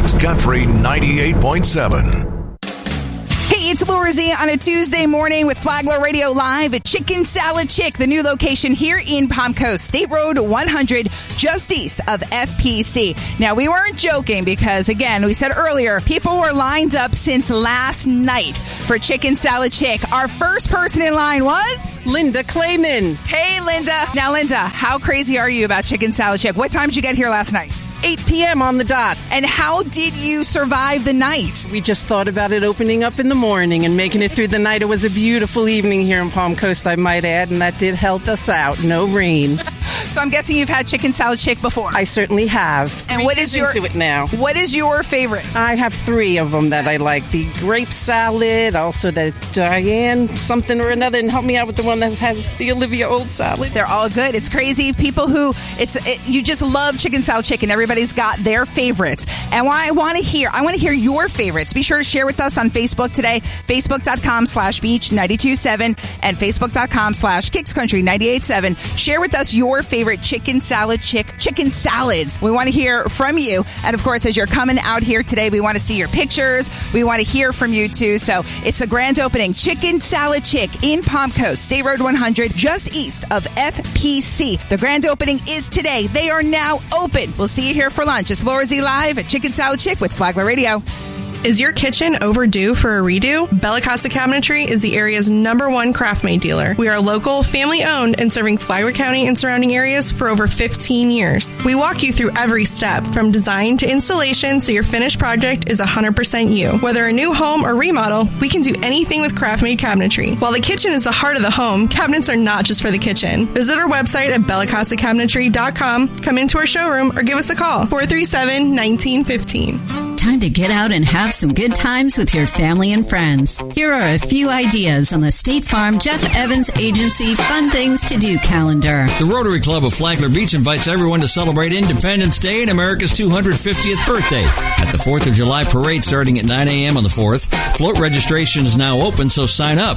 Kicks Country 98.7. Hey, it's Laura Z on a Tuesday morning with Flagler Radio Live at Chicken Salad Chick, the new location here in Palm Coast, State Road 100, just east of FPC. Now, we weren't joking because, again, we said earlier, people were lined up since last night for Chicken Salad Chick. Our first person in line was Linda Clayman. Hey, Linda. Now, Linda, how crazy are you about Chicken Salad Chick? What time did you get here last night? 8 p.m. on the dot. And how did you survive the night? We just thought about it opening up in the morning and making it through the night. It was a beautiful evening here in Palm Coast, I might add, and that did help us out. No rain. So I'm guessing you've had Chicken Salad Chick before. I certainly have. And what is your favorite? I have 3 of them that I like. The grape salad, also the Diane something or another, and help me out with the one that has the Olivia Old salad. They're all good. It's crazy. People who you just love Chicken Salad Chick, and everybody's got their favorites. And I want to hear your favorites. Be sure to share with us on Facebook today, facebook.com/beach927 and facebook.com/kickscountry987. Share with us your favorite Chicken Salad Chick chicken salads. We want to hear from you. And of course, as you're coming out here today, we want to see your pictures. We want to hear from you too. So it's a grand opening. Chicken Salad Chick in Palm Coast, State Road 100, just east of FPC. The grand opening is today. They are now open. We'll see you here for lunch. It's Laura Z Live at Chicken Salad Chick with Flagler Radio. Is your kitchen overdue for a redo? Bella Costa Cabinetry is the area's #1 craft-made dealer. We are local, family-owned, and serving Flagler County and surrounding areas for over 15 years. We walk you through every step, from design to installation, so your finished project is 100% you. Whether a new home or remodel, we can do anything with craft-made cabinetry. While the kitchen is the heart of the home, cabinets are not just for the kitchen. Visit our website at bellacostacabinetry.com, come into our showroom, or give us a call, 437-1915. Time to get out and have some good times with your family and friends. Here are a few ideas on the State Farm Jeff Evans Agency Fun Things to Do calendar. The Rotary Club of Flagler Beach invites everyone to celebrate Independence Day and America's 250th birthday at the 4th of July parade starting at 9 a.m. on the 4th. Float registration is now open, so sign up.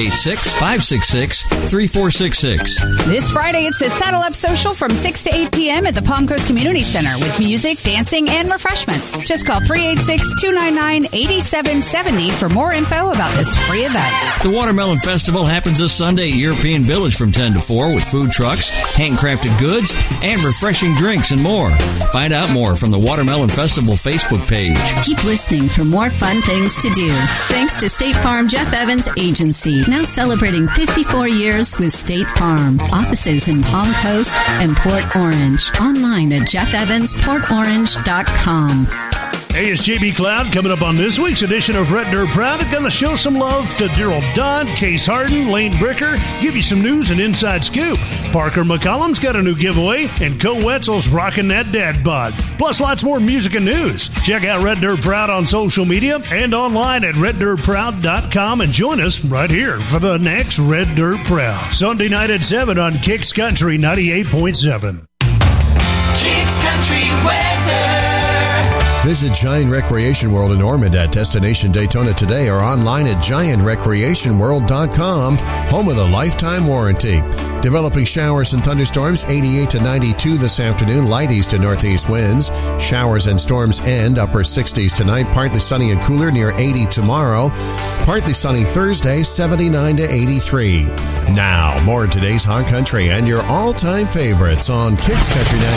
386-566-3466. This Friday, it's the Saddle Up Social from 6 to 8 p.m. at the Palm Coast Community Center with music, dancing, and refreshments. Just call 386-299-8770 for more info about this free event. The Watermelon Festival happens this Sunday at European Village from 10 to 4 with food trucks, handcrafted goods, and refreshing drinks and more. Find out more from the Watermelon Festival Facebook page. Keep listening for more fun things to do. Thanks to State Farm Jeff Evans Agency, now celebrating 54 years with State Farm. Offices in Palm Coast and Port Orange. Online at jeffevansportorange.com. Hey, it's JB Cloud coming up on this week's edition of Red Dirt Proud. I'm going to show some love to Daryl Dodd, Case Harden, Lane Bricker, give you some news and inside scoop. Parker McCollum's got a new giveaway, and Co Wetzel's rocking that dad bod. Plus lots more music and news. Check out Red Dirt Proud on social media and online at reddirtproud.com and join us right here for the next Red Dirt Proud. Sunday night at 7 on Kicks Country 98.7. Kicks Country weather. Visit Giant Recreation World in Ormond at Destination Daytona today or online at giantrecreationworld.com, home with a lifetime warranty. Developing showers and thunderstorms, 88 to 92 this afternoon, light east to northeast winds. Showers and storms end, upper 60s tonight, partly sunny and cooler, near 80 tomorrow. Partly sunny Thursday, 79 to 83. Now, more of today's hot country and your all-time favorites on Kicks Country 98.